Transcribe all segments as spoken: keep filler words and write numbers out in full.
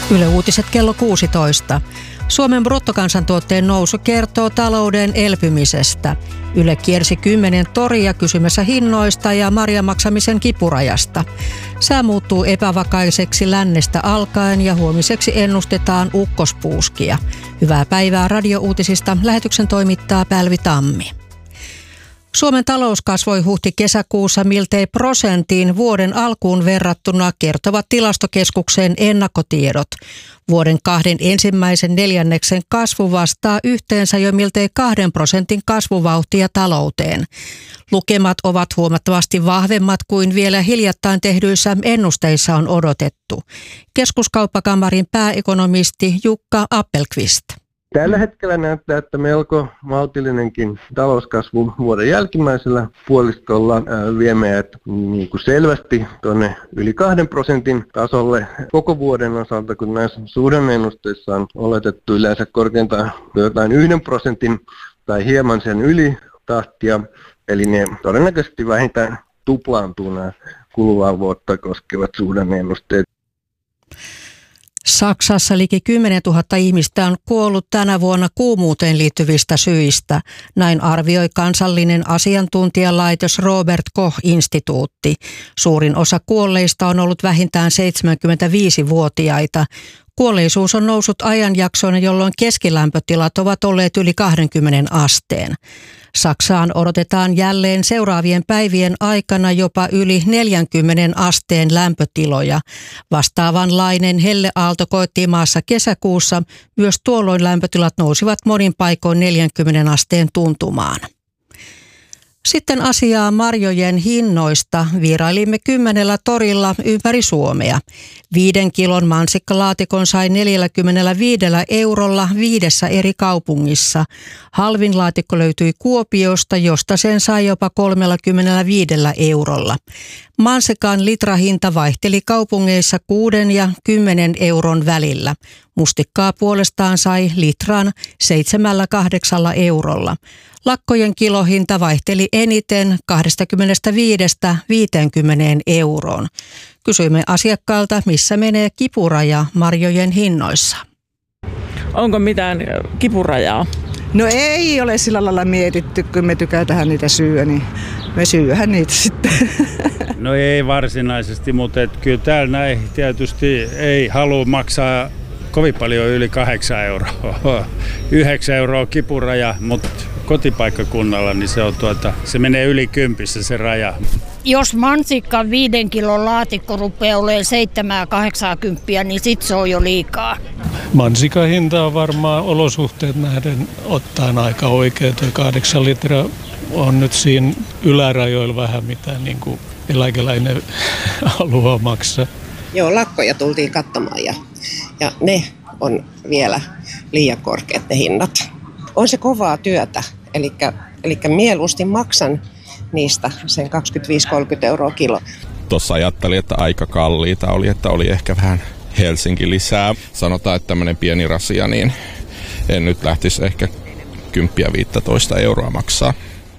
Yle Uutiset kello kuusitoista. Suomen bruttokansantuotteen nousu kertoo talouden elpymisestä. Yle kiersi kymmenen toria kysymässä hinnoista ja marjan maksamisen kipurajasta. Sää muuttuu epävakaiseksi lännestä alkaen ja huomiseksi ennustetaan ukkospuuskia. Hyvää päivää radiouutisista. Lähetyksen toimittaa Pälvi Tammi. Suomen talous kasvoi huhti-kesäkuussa miltei prosentin vuoden alkuun verrattuna, kertovat Tilastokeskuksen ennakkotiedot. Vuoden kahden ensimmäisen neljänneksen kasvu vastaa yhteensä jo miltei kahden prosentin kasvuvauhtia talouteen. Lukemat ovat huomattavasti vahvemmat kuin vielä hiljattain tehdyissä ennusteissa on odotettu. Keskuskauppakamarin pääekonomisti Jukka Appelqvist. Tällä hetkellä näyttää, että melko maltillinenkin talouskasvu vuoden jälkimmäisellä puoliskolla vie meidät niin kuin selvästi tuonne yli kahden prosentin tasolle koko vuoden osalta, kun näissä suhdanne-ennusteissa on oletettu yleensä korkeintaan jotain yhden prosentin tai hieman sen yli tahtia. Eli ne todennäköisesti vähintään tuplaantuu nämä kuluvaa vuotta koskevat suhdanne-ennusteet. Saksassa liki kymmenen tuhatta ihmistä on kuollut tänä vuonna kuumuuteen liittyvistä syistä. Näin arvioi kansallinen asiantuntijalaitos Robert Koch-instituutti. Suurin osa kuolleista on ollut vähintään seitsemänkymmentäviisivuotiaita. Kuolleisuus on noussut ajanjaksoina, jolloin keskilämpötilat ovat olleet yli kaksikymmentä asteen. Saksaan odotetaan jälleen seuraavien päivien aikana jopa yli neljänkymmenen asteen lämpötiloja. Vastaavanlainen helleaalto koettiin maassa kesäkuussa. Myös tuolloin lämpötilat nousivat monin paikoin neljänkymmenen asteen tuntumaan. Sitten asiaa marjojen hinnoista. Vierailimme kymmenellä torilla ympäri Suomea. Viiden kilon mansikkalaatikon sai neljäkymmentäviisi eurolla viidessä eri kaupungissa. Halvin laatikko löytyi Kuopiosta, josta sen sai jopa kolmekymmentäviisi eurolla. Mansikan litrahinta vaihteli kaupungeissa kuuden ja kymmenen euron välillä. Mustikkaa puolestaan sai litran seitsemällä kahdeksalla eurolla. Lakkojen kilohinta vaihteli eniten kaksikymmentäviisi viisikymmentä euroon. Kysyimme asiakkailta, missä menee kipuraja marjojen hinnoissa. Onko mitään kipurajaa? No ei ole sillä lailla mietitty, kun me tykätään niitä syödä, niin me syödään niitä sitten. No ei varsinaisesti, mutta et kyllä täällä näin tietysti ei halua maksaa kovin paljon yli kahdeksan euroa. Yhdeksän euroa kipuraja, mutta kotipaikkakunnalla niin se, on tuota, se menee yli kympissä se raja. Jos mansikka viiden kilon laatikko rupeaa olemaan seitsemän kahdeksankymmentä, niin sit se on jo liikaa. Mansikan hinta on varmaan olosuhteet nähden ottaen aika oikea. Tuo kahdeksan litraa on nyt siinä ylärajoilla vähän mitä niin kuin eläkeläinen haluaa maksaa. Joo, lakkoja tultiin katsomaan ja, ja ne on vielä liian korkeat ne hinnat. On se kovaa työtä, eli, eli mieluusti maksan niistä sen kaksikymmentäviisi kolmekymmentä euroa kilo. Tuossa ajattelin, että aika kalliita oli, että oli ehkä vähän Helsinki lisää. Sanotaan, että tämmöinen pieni rasia, niin en nyt lähtisi ehkä kymmenen viisitoista euroa maksaa.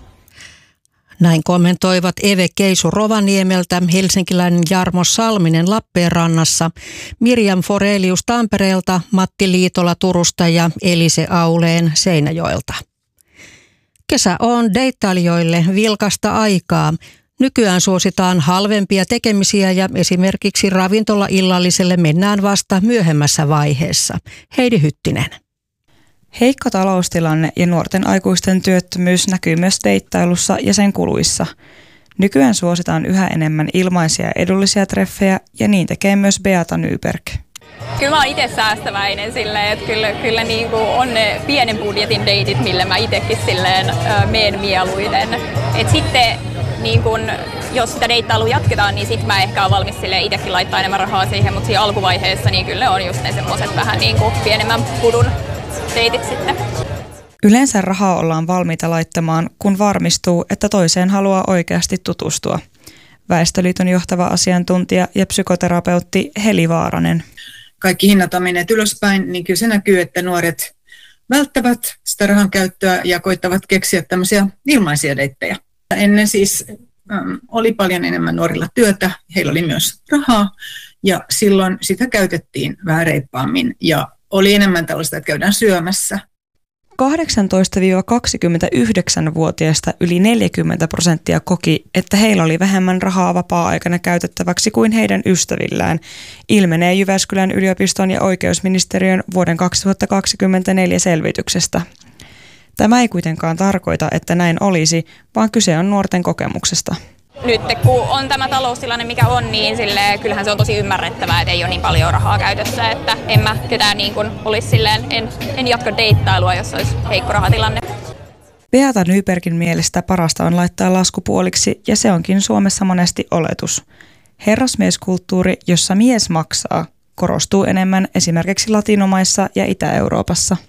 Näin kommentoivat Eve Keisu Rovaniemeltä, helsinkiläinen Jarmo Salminen Lappeenrannassa, Mirjam Forelius Tampereelta, Matti Liitola Turusta ja Elise Auleen Seinäjoelta. Kesä on deittailijoille vilkasta aikaa. Nykyään suositaan halvempia tekemisiä ja esimerkiksi ravintola-illalliselle mennään vasta myöhemmässä vaiheessa. Heidi Hyttinen. Heikko taloustilanne ja nuorten aikuisten työttömyys näkyy myös deittailussa ja sen kuluissa. Nykyään suositaan yhä enemmän ilmaisia ja edullisia treffejä ja niin tekee myös Beata Nyberg. Kyllä mä oon itse säästäväinen silleen, että kyllä, kyllä niin kuin on ne pienen budjetin deitit, millä mä itsekin silleen äh, meen mieluiten. Et sitten niin kun, jos sitä deittailua jatketaan, niin sit mä ehkä oon valmis itsekin laittaa enemmän rahaa siihen, mutta siinä alkuvaiheessa niin kyllä on just ne semmoset vähän niin kuin pienemmän pudun deitit sitten. Yleensä rahaa ollaan valmiita laittamaan, kun varmistuu, että toiseen haluaa oikeasti tutustua. Väestöliiton johtava asiantuntija ja psykoterapeutti Heli Vaaranen. Kaikki hinnat on menneet ylöspäin, niin kyllä se näkyy, että nuoret välttävät sitä rahan käyttöä ja koittavat keksiä tämmöisiä ilmaisia deittejä. Ennen siis äm, oli paljon enemmän nuorilla työtä, heillä oli myös rahaa ja silloin sitä käytettiin vähän reippaammin ja oli enemmän tällaista, että käydään syömässä. kahdeksantoista–kaksikymmentäyhdeksän-vuotiaista yli neljäkymmentä prosenttia koki, että heillä oli vähemmän rahaa vapaa-aikana käytettäväksi kuin heidän ystävillään, ilmenee Jyväskylän yliopiston ja oikeusministeriön vuoden kaksituhattakaksikymmentäneljä selvityksestä. Tämä ei kuitenkaan tarkoita, että näin olisi, vaan kyse on nuorten kokemuksesta. Nyt kun on tämä taloustilanne mikä on, niin sille, kyllähän se on tosi ymmärrettävää, että ei ole niin paljon rahaa käytössä, että en mä ketään niin kuin olisi silleen, en, en jatka deittailua, jos olisi heikko rahatilanne. Beata Nybergin mielestä parasta on laittaa lasku puoliksi ja se onkin Suomessa monesti oletus. Herrasmieskulttuuri, jossa mies maksaa, korostuu enemmän esimerkiksi Latinomaissa ja Itä-Euroopassa.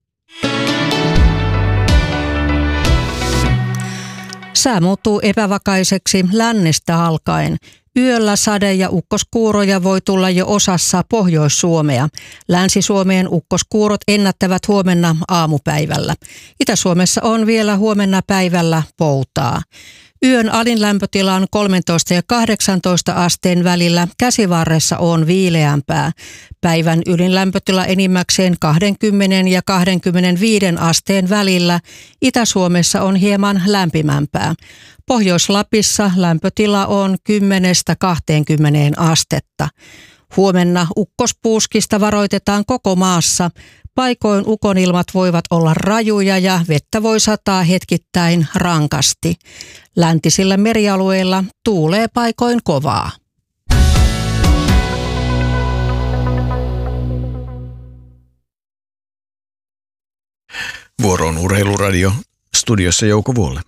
Sää muuttuu epävakaiseksi lännestä alkaen. Yöllä sade- ja ukkoskuuroja voi tulla jo osassa Pohjois-Suomea. Länsi-Suomeen ukkoskuurot ennättävät huomenna aamupäivällä. Itä-Suomessa on vielä huomenna päivällä poutaa. Yön alin lämpötila on kolmetoista ja kahdeksantoista asteen välillä, käsivarressa on viileämpää. Päivän ylin lämpötila enimmäkseen kaksikymmentä ja kaksikymmentäviisi asteen välillä, Itä-Suomessa on hieman lämpimämpää. Pohjois-Lapissa lämpötila on kymmenestä kahteenkymmeneen astetta. Huomenna ukkospuuskista varoitetaan koko maassa. Paikoin ukonilmat voivat olla rajuja ja vettä voi sataa hetkittäin rankasti. Läntisillä merialueilla tuulee paikoin kovaa. Vuoro on Urheiluradio. Studiossa Jouko Vuolle.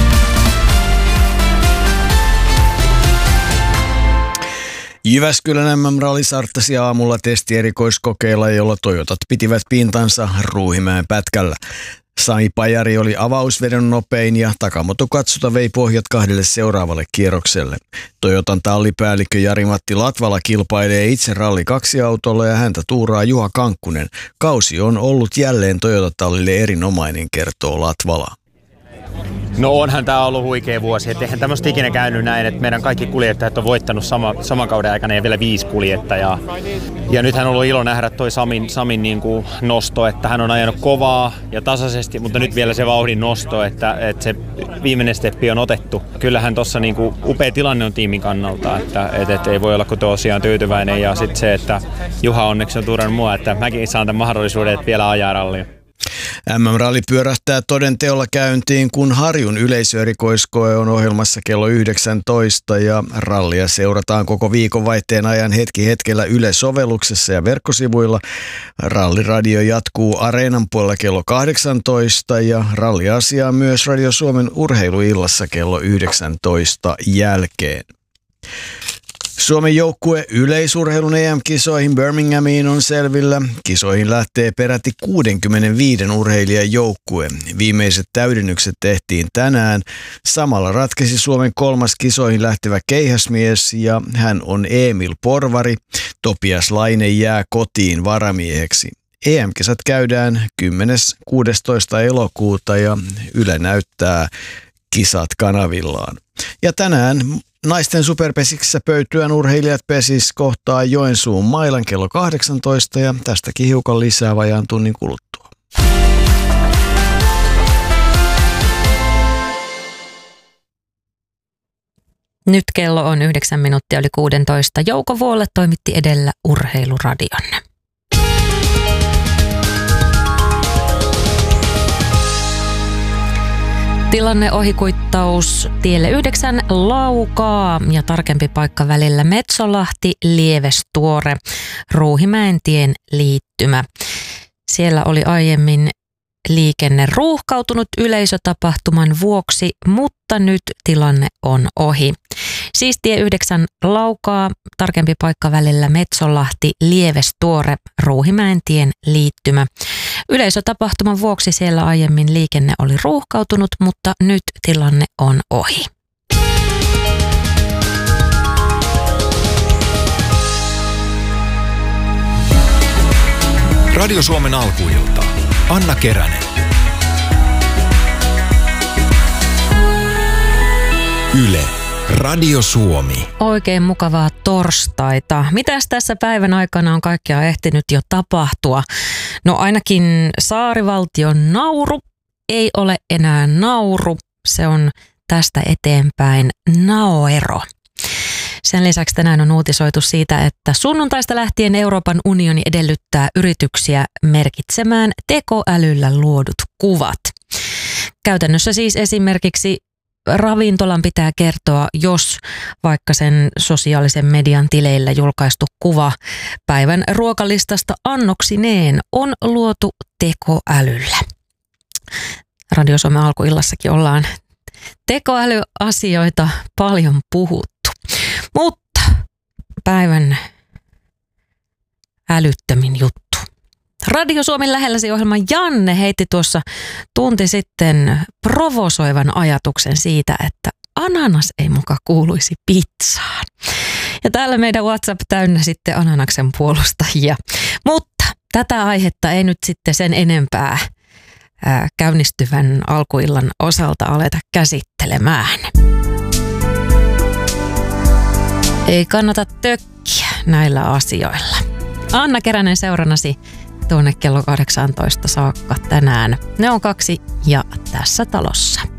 Jyväskylän M M-ralli starttasi aamulla testierikoiskokeilla, jolla Toyotat pitivät pintansa Ruuhimäen pätkällä. Sami Pajari oli avausvedon nopein ja Takamoto Katsuta vei pohjat kahdelle seuraavalle kierrokselle. Toyotan tallipäällikkö Jari-Matti Latvala kilpailee itse ralli kaksi autolla ja häntä tuuraa Juha Kankkunen. Kausi on ollut jälleen Toyota-tallille erinomainen, kertoo Latvala. No onhan tämä ollut huikea vuosi, että eihän tämmöistä ikinä käynyt näin, että meidän kaikki kuljettajat on voittanut sama, saman kauden aikana ja vielä viisi kuljettajaa. Ja nythän on ollut ilo nähdä toi Samin, Samin niin kuin nosto, että hän on ajanut kovaa ja tasaisesti, mutta nyt vielä se vauhdin nosto, että, että se viimeinen steppi on otettu. Kyllähän tuossa niin kuin upea tilanne on tiimin kannalta, että, että, että ei voi olla kuin tosiaan tyytyväinen ja sitten se, että Juha onneksi on tuurannut mua, että mäkin saan tämän mahdollisuuden, että vielä ajaa rallia. M M-ralli pyörähtää toden teolla käyntiin, kun Harjun yleisöerikoiskoe on ohjelmassa kello yhdeksäntoista ja rallia seurataan koko viikonvaihteen ajan hetki hetkellä Yle-sovelluksessa ja verkkosivuilla. Ralliradio jatkuu Areenan puolella kello kahdeksantoista ja ralliasiaa myös Radio Suomen urheiluillassa kello yhdeksäntoista jälkeen. Suomen joukkue yleisurheilun E M-kisoihin Birminghamiin on selvillä. Kisoihin lähtee peräti kuusikymmentäviisi urheilijan joukkue. Viimeiset täydennykset tehtiin tänään. Samalla ratkesi Suomen kolmas kisoihin lähtevä keihäsmies ja hän on Emil Porvari. Topias Laine jää kotiin varamieheksi. E M-kisat käydään kymmenes kuudestoista elokuuta ja Yle näyttää kisat kanavillaan. Ja tänään naisten superpesiksessä pöytyään urheilijat pesis kohtaa Joensuun mailan kello kahdeksantoista ja tästäkin hiukan lisää vajaan tunnin kuluttua. Nyt kello on yhdeksän minuuttia yli kuusitoista. Jouko Vuolle toimitti edellä Urheiluradion. Tilanne ohikuittaus tielle yhdeksän Laukaa ja tarkempi paikka välillä Metsolahti, Lievestuore, Ruuhimäen tien liittymä. Siellä oli aiemmin liikenne ruuhkautunut yleisötapahtuman vuoksi, mutta nyt tilanne on ohi. Siis tie yhdeksän Laukaa, tarkempi paikka välillä Metsolahti, Lievestuore, Ruuhimäen tien liittymä. Yleisötapahtuman vuoksi siellä aiemmin liikenne oli ruuhkautunut, mutta nyt tilanne on ohi. Radio Suomen alkuilta. Anna Keränen. Yle. Radio Suomi. Oikein mukavaa torstaita. Mitäs tässä päivän aikana on kaikkea ehtinyt jo tapahtua? No ainakin saarivaltion nauru ei ole enää nauru. Se on tästä eteenpäin naoero. Sen lisäksi tänään on uutisoitu siitä, että sunnuntaista lähtien Euroopan unioni edellyttää yrityksiä merkitsemään tekoälyllä luodut kuvat. Käytännössä siis esimerkiksi ravintolan pitää kertoa, jos vaikka sen sosiaalisen median tileillä julkaistu kuva päivän ruokalistasta annoksineen on luotu tekoälyllä. Radio Suomen alkuillassakin ollaan tekoälyasioita paljon puhuttu. Mutta päivän älyttömin juttu. Radio Suomen lähelläsi ohjelman Janne heitti tuossa tunti sitten provosoivan ajatuksen siitä, että ananas ei muka kuuluisi pizzaan. Ja täällä meidän WhatsApp täynnä sitten ananaksen puolustajia. Mutta tätä aihetta ei nyt sitten sen enempää ää, käynnistyvän alkuillan osalta aleta käsittelemään. Ei kannata tökkiä näillä asioilla. Anna Keränen seurannasi tuonne kello kahdeksantoista saakka tänään. Ne on kaksi ja tässä talossa.